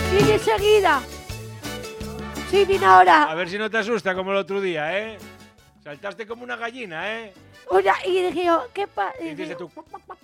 Vine enseguida. Sí, vine ahora. A ver si no te asusta como el otro día, ¿eh? Saltaste como una gallina, ¿eh? Una, y dije yo, ¿qué pasa? Y dices tú...